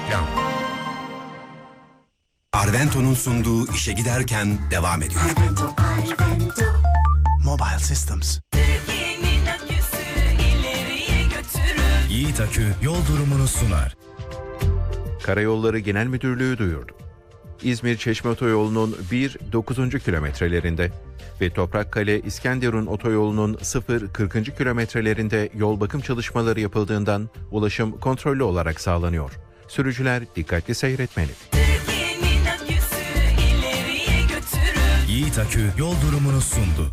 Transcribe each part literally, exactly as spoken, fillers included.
Reklam. Arvento'nun sunduğu işe giderken devam ediyor. Arvento, Arvento. Mobile Systems. Türkiye'nin aküsü ileriye götürür. Yiğit Akü yol durumunu sunar. Karayolları Genel Müdürlüğü duyurdu. İzmir-Çeşme Otoyolu'nun bir dokuzuncu kilometrelerinde ve Toprakkale-İskenderun Otoyolu'nun sıfır kırkıncı kilometrelerinde yol bakım çalışmaları yapıldığından ulaşım kontrollü olarak sağlanıyor. Sürücüler dikkatli seyretmeli. Türkiye'nin aküsü ileriye götürür. Yiğit Akü yol durumunu sundu.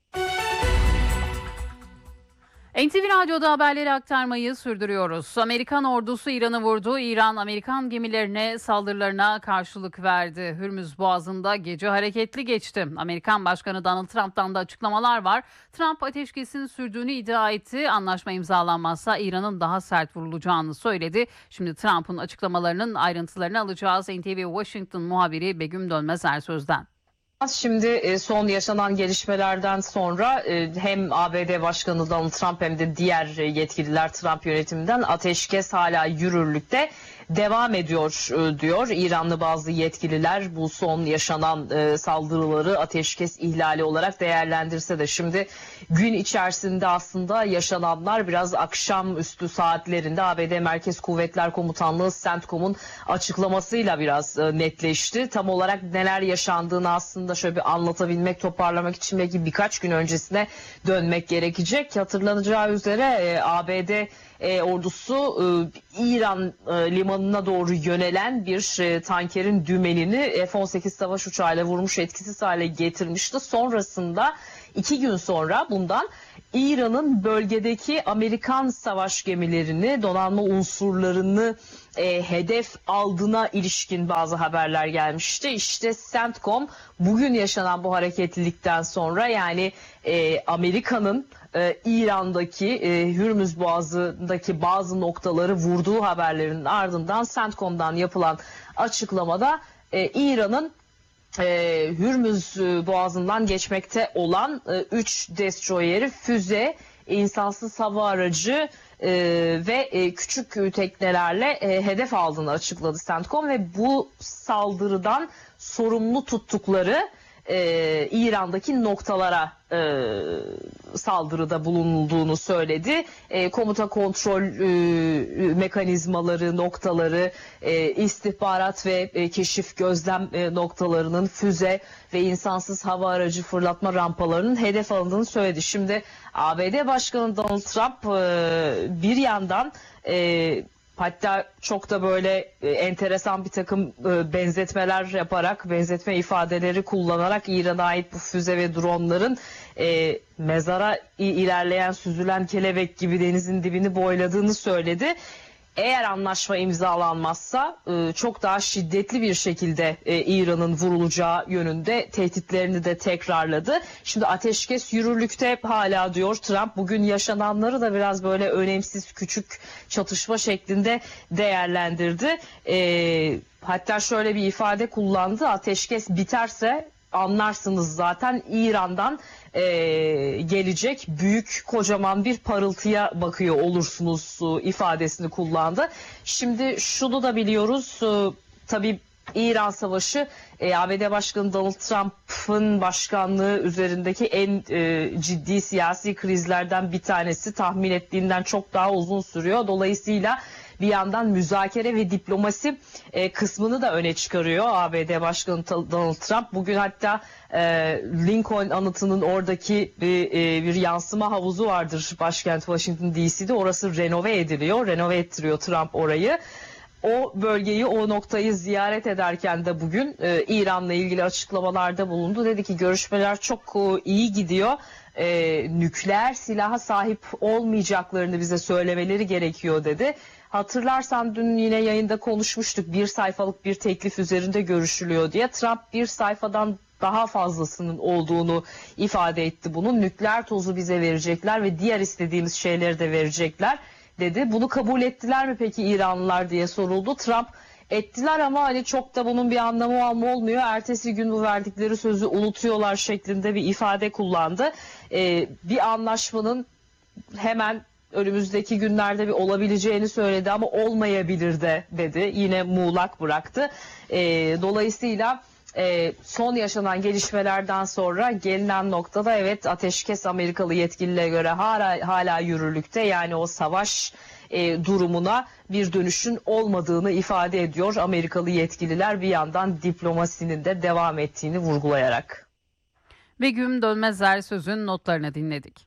N T V Radyo'da haberleri aktarmayı sürdürüyoruz. Amerikan ordusu İran'ı vurdu. İran, Amerikan gemilerine saldırılarına karşılık verdi. Hürmüz Boğazı'nda gece hareketli geçti. Amerikan Başkanı Donald Trump'tan da açıklamalar var. Trump ateşkesin sürdüğünü iddia etti. Anlaşma imzalanmazsa İran'ın daha sert vurulacağını söyledi. Şimdi Trump'ın açıklamalarının ayrıntılarını alacağız. N T V Washington muhabiri Begüm Dönmez Ersöz'den. Şimdi son yaşanan gelişmelerden sonra hem A B D Başkanı Donald Trump hem de diğer yetkililer Trump yönetiminden ateşkes hala yürürlükte devam ediyor diyor. İranlı bazı yetkililer bu son yaşanan saldırıları ateşkes ihlali olarak değerlendirse de şimdi gün içerisinde aslında yaşananlar biraz akşamüstü saatlerinde A B D Merkez Kuvvetler Komutanlığı CENTCOM'un açıklamasıyla biraz netleşti. Tam olarak neler yaşandığını aslında şöyle bir anlatabilmek, toparlamak için belki birkaç gün öncesine dönmek gerekecek. Hatırlanacağı üzere A B D E, ordusu e, İran e, limanına doğru yönelen bir e, tankerin dümenini F on sekiz savaş uçağıyla vurmuş, etkisiz hale getirmişti. Sonrasında iki gün sonra bundan İran'ın bölgedeki Amerikan savaş gemilerini, donanma unsurlarını e, hedef aldığına ilişkin bazı haberler gelmişti. İşte CENTCOM bugün yaşanan bu hareketlilikten sonra, yani e, Amerika'nın e, İran'daki e, Hürmüz Boğazı'ndaki bazı noktaları vurduğu haberlerinin ardından CENTCOM'dan yapılan açıklamada e, İran'ın e, Hürmüz Boğazı'ndan geçmekte olan üç e, destroyeri, füze, insansız hava aracı e, ve e, küçük teknelerle e, hedef aldığını açıkladı CENTCOM ve bu saldırıdan sorumlu tuttukları e, İran'daki noktalara e, saldırıda bulunulduğunu söyledi. E, komuta kontrol e, mekanizmaları, noktaları, e, istihbarat ve e, keşif gözlem e, noktalarının, füze ve insansız hava aracı fırlatma rampalarının hedef alındığını söyledi. Şimdi A B D Başkanı Donald Trump e, bir yandan e, hatta çok da böyle e, enteresan bir takım e, benzetmeler yaparak, benzetme ifadeleri kullanarak İran'a ait bu füze ve dronların e, mezara ilerleyen, süzülen kelebek gibi denizin dibini boyladığını söyledi. Eğer anlaşma imzalanmazsa e, çok daha şiddetli bir şekilde e, İran'ın vurulacağı yönünde tehditlerini de tekrarladı. Şimdi ateşkes yürürlükte hala diyor Trump. Bugün yaşananları da biraz böyle önemsiz, küçük çatışma şeklinde değerlendirdi. E, hatta şöyle bir ifade kullandı: ateşkes biterse anlarsınız zaten İran'dan e, gelecek büyük, kocaman bir parıltıya bakıyor olursunuz e, ifadesini kullandı. Şimdi şunu da biliyoruz, e, tabii İran Savaşı e, A B D Başkanı Donald Trump'ın başkanlığı üzerindeki en e, ciddi siyasi krizlerden bir tanesi. Tahmin ettiğinden çok daha uzun sürüyor. Dolayısıyla bir yandan müzakere ve diplomasi e, kısmını da öne çıkarıyor A B D Başkanı Donald Trump. Bugün hatta e, Lincoln anıtının oradaki bir, e, bir yansıma havuzu vardır başkent Washington D C'de. Orası renove ediliyor, renove ettiriyor Trump orayı. O bölgeyi, o noktayı ziyaret ederken de bugün e, İran'la ilgili açıklamalarda bulundu. Dedi ki görüşmeler çok e, iyi gidiyor. E, nükleer silaha sahip olmayacaklarını bize söylemeleri gerekiyor dedi. Hatırlarsan dün yine yayında konuşmuştuk, bir sayfalık bir teklif üzerinde görüşülüyor diye. Trump bir sayfadan daha fazlasının olduğunu ifade etti bunun. Nükleer tozu bize verecekler ve diğer istediğimiz şeyleri de verecekler dedi. Bunu kabul ettiler mi peki İranlılar diye soruldu. Trump ettiler ama hani çok da bunun bir anlamı olmuyor. Ertesi gün bu verdikleri sözü unutuyorlar şeklinde bir ifade kullandı. Ee, bir anlaşmanın hemen önümüzdeki günlerde bir olabileceğini söyledi ama olmayabilir de dedi. Yine muğlak bıraktı. E, dolayısıyla e, son yaşanan gelişmelerden sonra gelinen noktada evet ateşkes Amerikalı yetkililere göre hala, hala yürürlükte. Yani o savaş e, durumuna bir dönüşün olmadığını ifade ediyor Amerikalı yetkililer, bir yandan diplomasinin de devam ettiğini vurgulayarak. Begüm Dönmezer sözün notlarını dinledik.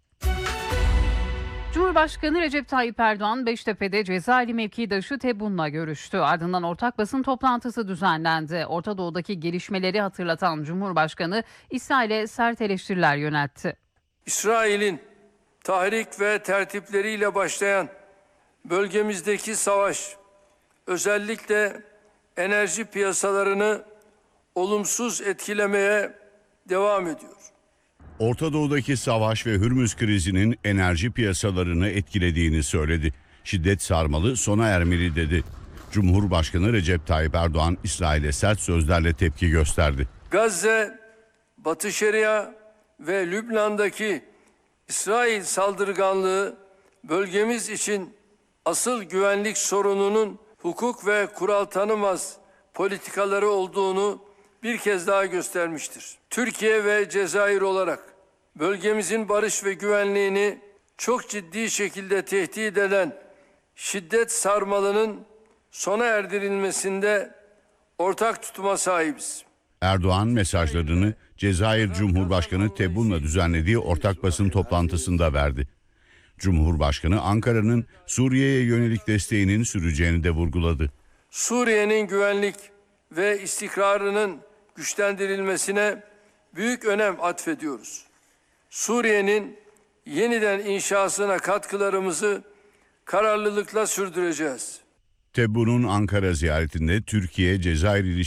Cumhurbaşkanı Recep Tayyip Erdoğan Beştepe'de cezaevi mevkidaşı Tebboun'la görüştü. Ardından ortak basın toplantısı düzenlendi. Orta Doğu'daki gelişmeleri hatırlatan Cumhurbaşkanı İsrail'e sert eleştiriler yöneltti. İsrail'in tahrik ve tertipleriyle başlayan bölgemizdeki savaş özellikle enerji piyasalarını olumsuz etkilemeye devam ediyor. Orta Doğu'daki savaş ve Hürmüz krizinin enerji piyasalarını etkilediğini söyledi. Şiddet sarmalı, sona ermeli dedi. Cumhurbaşkanı Recep Tayyip Erdoğan İsrail'e sert sözlerle tepki gösterdi. Gazze, Batı Şeria ve Lübnan'daki İsrail saldırganlığı bölgemiz için asıl güvenlik sorununun hukuk ve kural tanımaz politikaları olduğunu bir kez daha göstermiştir. Türkiye ve Cezayir olarak bölgemizin barış ve güvenliğini çok ciddi şekilde tehdit eden şiddet sarmalının sona erdirilmesinde ortak tutuma sahibiz. Erdoğan mesajlarını Cezayir Cumhurbaşkanı Tebboun'la düzenlediği ortak basın toplantısında verdi. Cumhurbaşkanı Ankara'nın Suriye'ye yönelik desteğinin süreceğini de vurguladı. Suriye'nin güvenlik ve istikrarının güçlendirilmesine büyük önem atfediyoruz. Suriye'nin yeniden inşasına katkılarımızı kararlılıkla sürdüreceğiz. Tebboun'un Ankara ziyaretinde Türkiye-Cezayir ilişkileri